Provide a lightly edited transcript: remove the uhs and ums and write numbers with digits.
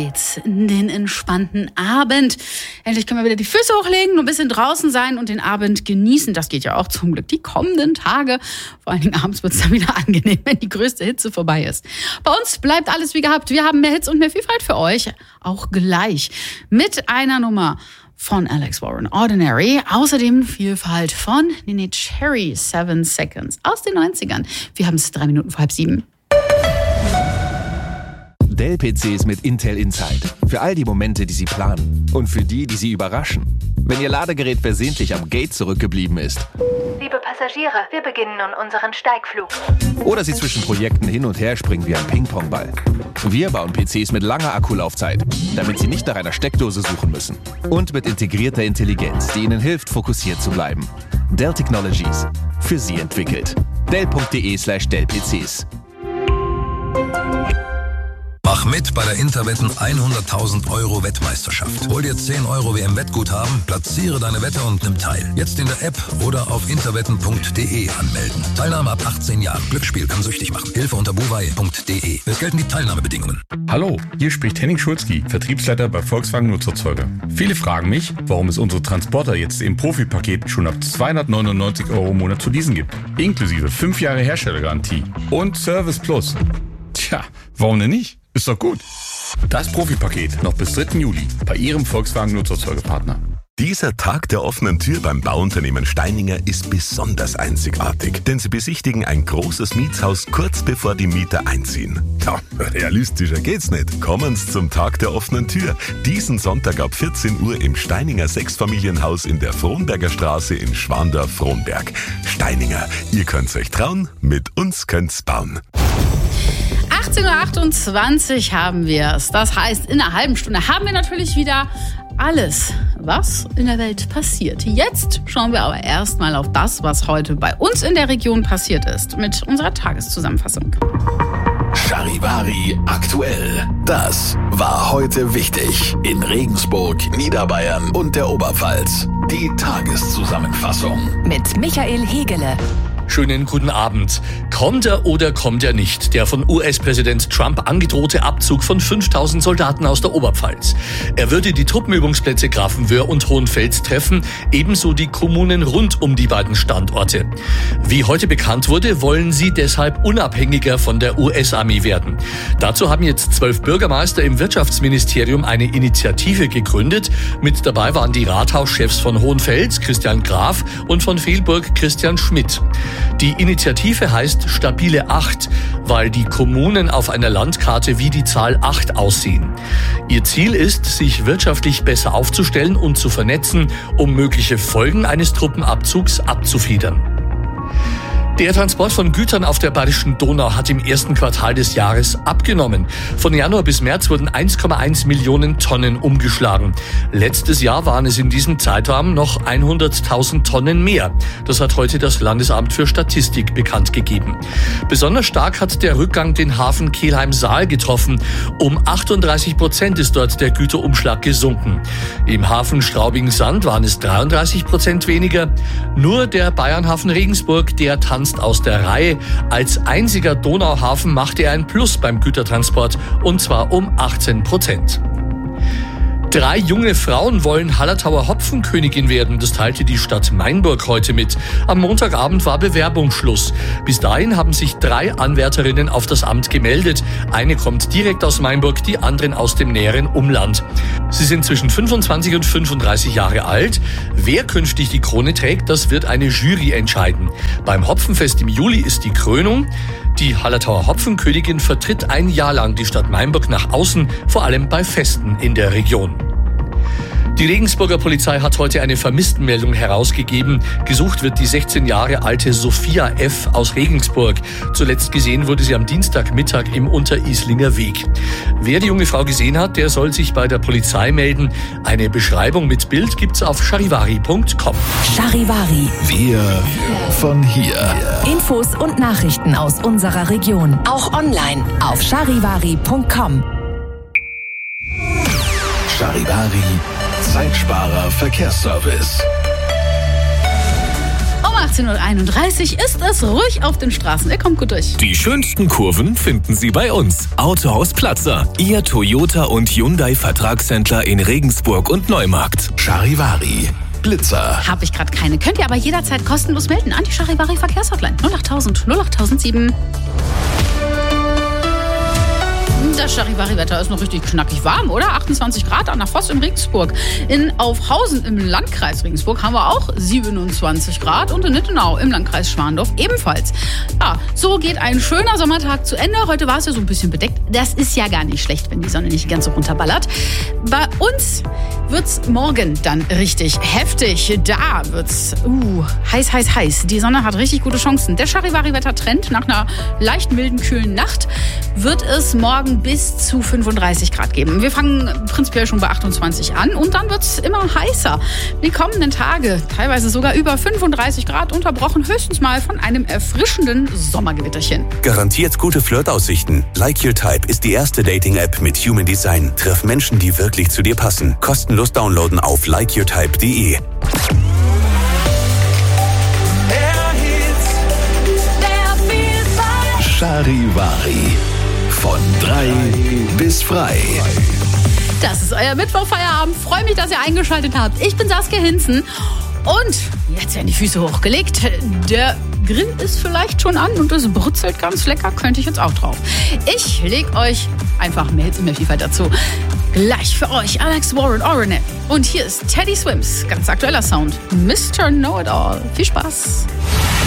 geht's in den entspannten Abend. Endlich können wir wieder die Füße hochlegen, nur ein bisschen draußen sein und den Abend genießen. Das geht ja auch zum Glück die kommenden Tage. Vor allen Dingen abends wird's dann wieder angenehm, wenn die größte Hitze vorbei ist. Bei uns bleibt alles wie gehabt. Wir haben mehr Hits und mehr Vielfalt für euch. Auch gleich mit einer Nummer von Alex Warren, Ordinary. Außerdem Vielfalt von Neneh Cherry, 7 Seconds aus den 90ern. Wir haben es 3 Minuten vor 6:30. Dell-PCs mit Intel Inside. Für all die Momente, die Sie planen. Und für die, die Sie überraschen. Wenn Ihr Ladegerät versehentlich am Gate zurückgeblieben ist. Liebe Passagiere, wir beginnen nun unseren Steigflug. Oder Sie zwischen Projekten hin und her springen wie ein Ping-Pong-Ball. Wir bauen PCs mit langer Akkulaufzeit, damit Sie nicht nach einer Steckdose suchen müssen. Und mit integrierter Intelligenz, die Ihnen hilft, fokussiert zu bleiben. Dell Technologies. Für Sie entwickelt. Dell.de/Dell-PCs. Mach mit bei der Interwetten 100.000 € Wettmeisterschaft. Hol dir 10 € WM-Wettguthaben, platziere deine Wette und nimm teil. Jetzt in der App oder auf interwetten.de anmelden. Teilnahme ab 18 Jahren. Glücksspiel kann süchtig machen. Hilfe unter buwei.de. Es gelten die Teilnahmebedingungen. Hallo, hier spricht Henning Schulzki, Vertriebsleiter bei Volkswagen Nutzerzeuger. Viele fragen mich, warum es unsere Transporter jetzt im Profipaket schon ab 299 € im Monat zu leasen gibt. Inklusive 5 Jahre Herstellergarantie und Service Plus. Tja, warum denn nicht? Ist doch gut. Das Profipaket noch bis 3. Juli bei Ihrem Volkswagen Nutzerzeugerpartner. Dieser Tag der offenen Tür beim Bauunternehmen Steininger ist besonders einzigartig, denn sie besichtigen ein großes Mietshaus kurz bevor die Mieter einziehen. Ja, realistischer geht's nicht. Kommen Sie zum Tag der offenen Tür. Diesen Sonntag ab 14 Uhr im Steininger 6-Familienhaus in der Frohnberger Straße in Schwandorf-Frohnberg. Steininger, ihr könnt's euch trauen, mit uns könnt's bauen. 18:28 haben wir es. Das heißt, in einer halben Stunde haben wir natürlich wieder alles, was in der Welt passiert. Jetzt schauen wir aber erstmal auf das, was heute bei uns in der Region passiert ist, mit unserer Tageszusammenfassung. Charivari aktuell. Das war heute wichtig in Regensburg, Niederbayern und der Oberpfalz. Die Tageszusammenfassung Mit Michael Hegele. Schönen guten Abend. Kommt er oder kommt er nicht? Der von US-Präsident Trump angedrohte Abzug von 5.000 Soldaten aus der Oberpfalz. Er würde die Truppenübungsplätze Grafenwöhr und Hohenfels treffen, ebenso die Kommunen rund um die beiden Standorte. Wie heute bekannt wurde, wollen sie deshalb unabhängiger von der US-Armee werden. Dazu haben jetzt 12 Bürgermeister im Wirtschaftsministerium eine Initiative gegründet. Mit dabei waren die Rathauschefs von Hohenfels, Christian Graf, und von Velburg, Christian Schmidt. Die Initiative heißt Stabile 8, weil die Kommunen auf einer Landkarte wie die Zahl 8 aussehen. Ihr Ziel ist, sich wirtschaftlich besser aufzustellen und zu vernetzen, um mögliche Folgen eines Truppenabzugs abzufedern. Der Transport von Gütern auf der Bayerischen Donau hat im ersten Quartal des Jahres abgenommen. Von Januar bis März wurden 1,1 Millionen Tonnen umgeschlagen. Letztes Jahr waren es in diesem Zeitraum noch 100.000 Tonnen mehr. Das hat heute das Landesamt für Statistik bekannt gegeben. Besonders stark hat der Rückgang den Hafen Kelheim-Saal getroffen. Um 38% ist dort der Güterumschlag gesunken. Im Hafen Straubing-Sand waren es 33% weniger. Nur der Bayernhafen Regensburg, der tanzt aus der Reihe. Als einziger Donauhafen machte er ein Plus beim Gütertransport, und zwar um 18%. 3 junge Frauen wollen Hallertauer Hopfenkönigin werden. Das teilte die Stadt Mainburg heute mit. Am Montagabend war Bewerbungsschluss. Bis dahin haben sich 3 Anwärterinnen auf das Amt gemeldet. Eine kommt direkt aus Mainburg, die anderen aus dem näheren Umland. Sie sind zwischen 25 und 35 Jahre alt. Wer künftig die Krone trägt, das wird eine Jury entscheiden. Beim Hopfenfest im Juli ist die Krönung. Die Hallertauer Hopfenkönigin vertritt ein Jahr lang die Stadt Mainburg nach außen, vor allem bei Festen in der Region. Die Regensburger Polizei hat heute eine Vermisstenmeldung herausgegeben. Gesucht wird die 16 Jahre alte Sophia F. aus Regensburg. Zuletzt gesehen wurde sie am Dienstagmittag im Unterislinger Weg. Wer die junge Frau gesehen hat, der soll sich bei der Polizei melden. Eine Beschreibung mit Bild gibt's auf charivari.com. Charivari. Wir von hier. Infos und Nachrichten aus unserer Region. Auch online auf charivari.com. Charivari, Zeitsparer Verkehrsservice. Um 18:31 Uhr ist es ruhig auf den Straßen. Er kommt gut durch. Die schönsten Kurven finden Sie bei uns. Autohaus Platzer, Ihr Toyota und Hyundai Vertragshändler in Regensburg und Neumarkt. Charivari, Blitzer. Habe ich gerade keine. Könnt ihr aber jederzeit kostenlos melden an die Charivari Verkehrshotline 08000 08007. Das Charivari-Wetter ist noch richtig knackig warm, oder? 28 Grad an der Voss in Regensburg. In Aufhausen im Landkreis Regensburg haben wir auch 27 Grad und in Nittenau im Landkreis Schwandorf ebenfalls. Ja, so geht ein schöner Sommertag zu Ende. Heute war es ja so ein bisschen bedeckt. Das ist ja gar nicht schlecht, wenn die Sonne nicht ganz so runterballert. Bei uns wird's morgen dann richtig heftig. Da wird's heiß. Die Sonne hat richtig gute Chancen. Der Charivari-Wetter-Trend nach einer leicht milden, kühlen Nacht wird es morgen bis zu 35 Grad geben. Wir fangen prinzipiell schon bei 28 an und dann wird es immer heißer. Die kommenden Tage teilweise sogar über 35 Grad, unterbrochen höchstens mal von einem erfrischenden Sommergewitterchen. Garantiert gute Flirtaussichten. Like Your Type ist die erste Dating-App mit Human Design. Triff Menschen, die wirklich zu dir passen. Kostenlos downloaden auf likeyourtype.de. Charivari. Von 3 bis frei. Das ist euer Mittwochfeierabend. Freue mich, dass ihr eingeschaltet habt. Ich bin Saskia Hinzen. Und jetzt werden die Füße hochgelegt. Der Grill ist vielleicht schon an und es brutzelt ganz lecker. Könnte ich jetzt auch drauf. Ich lege euch einfach mehr Hits und mehr Vielfalt dazu. Gleich für euch Alex Warren Orane. Und hier ist Teddy Swims, ganz aktueller Sound. Mr. Know-It-All. Viel Spaß.